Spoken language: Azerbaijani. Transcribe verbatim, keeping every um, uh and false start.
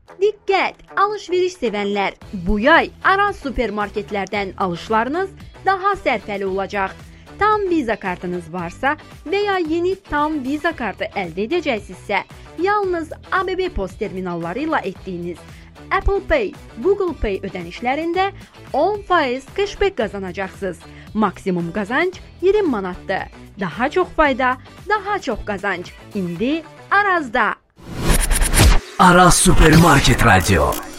Diqqət! Alış-veriş sevənlər, bu yay Araz supermarketlərdən alışlarınız daha sərfəli olacaq. Tam Visa kartınız varsa və ya yeni Tam Visa kartı əldə edəcəksinizsə, yalnız A B B post terminalları ilə etdiyiniz Apple Pay, Google Pay ödənişlərində on faiz cashback qazanacaqsınız. Maksimum qazanc iyirmi manatdır. Daha çox fayda, daha çox qazanc. İndi Arazda. Araz Supermarket Radio.